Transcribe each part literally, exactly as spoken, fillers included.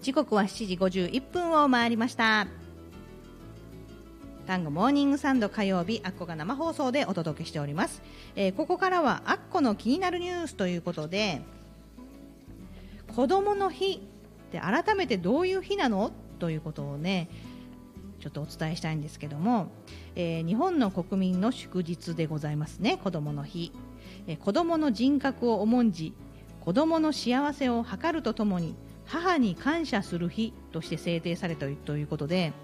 時刻はしちじごじゅういっぷんを回りました。単語モーニングサンド火曜日、アッコが生放送でお届けしております。えー、ここからはアッコの気になるニュースということで、子どもの日って改めてどういう日なのということをねちょっとお伝えしたいんですけども、えー、日本の国民の祝日でございますね。子どもの日、えー、子どもの人格を重んじ、子どもの幸せを図るとともに母に感謝する日として制定されたということで、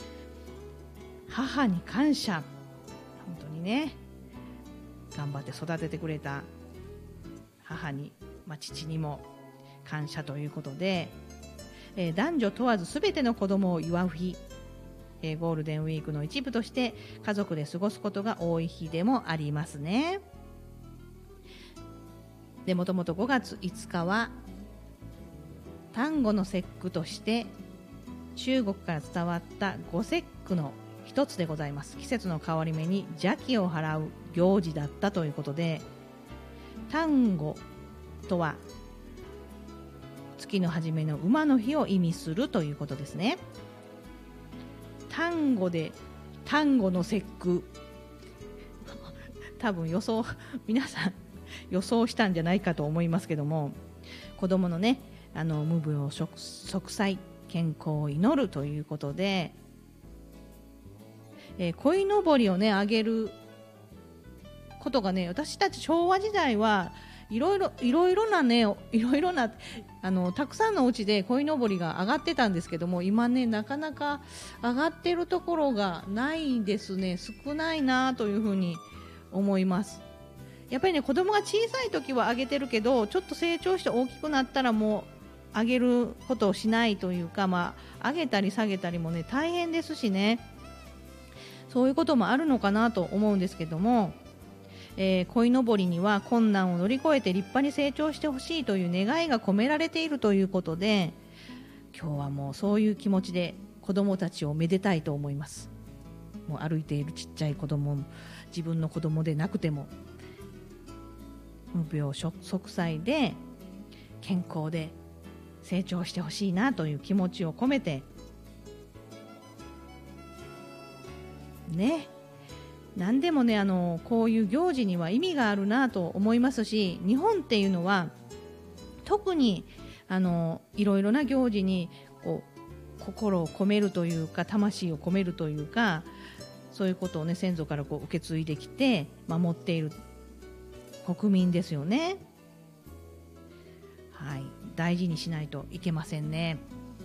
母に感謝、本当にね頑張って育ててくれた母に、まあ、父にも感謝ということで、えー、男女問わずすべての子供を祝う日、えー、ゴールデンウィークの一部として家族で過ごすことが多い日でもありますね。で、もともとごがついつかは端午の節句として中国から伝わった五節句の一つでございます。季節の変わり目に邪気を払う行事だったということで、端午とは月の初めの馬の日を意味するということですね。端午で端午の節句多分予想皆さん予想したんじゃないかと思いますけども、子供のねあの無病息災、健康を祈るということで、えー、鯉のぼりをねあげることがね、私たち昭和時代はいろいろいろいろなねいろいろなあのたくさんのお家で鯉のぼりが上がってたんですけども、今ねなかなか上がってるところがないですね。少ないなというふうに思います。やっぱりね子供が小さい時は上げてるけど、ちょっと成長して大きくなったらもう上げることをしないというか、まあ、上げたり下げたりもね大変ですしね、そういうこともあるのかなと思うんですけども、えー、鯉のぼりには困難を乗り越えて立派に成長してほしいという願いが込められているということで、今日はもうそういう気持ちで子どもたちをめでたいと思います。もう歩いているちっちゃい子ども、自分の子どもでなくても無病息災で健康で成長してほしいなという気持ちを込めてね、何でもねあのこういう行事には意味があるなと思いますし、日本っていうのは特にあのいろいろな行事にこう心を込めるというか魂を込めるというか、そういうことをね先祖からこう受け継いできて守っている国民ですよね。はい、大事にしないといけませんね。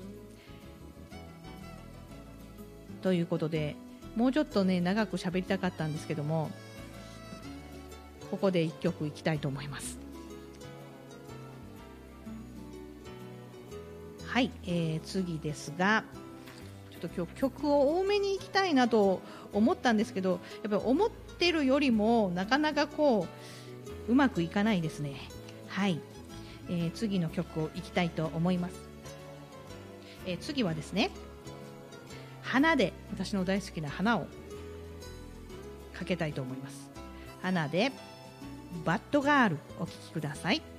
ということで、もうちょっとね長く喋りたかったんですけども、ここでいっきょくいきたいと思います。はい、えー、次ですが、ちょっと今日曲を多めにいきたいなと思ったんですけど、やっぱり思ってるよりもなかなかこううまくいかないですね。はい、えー、次の曲をいきたいと思います。えー、次はですね、花で私の大好きな花をかけたいと思います。花でバッドガールお聴きください。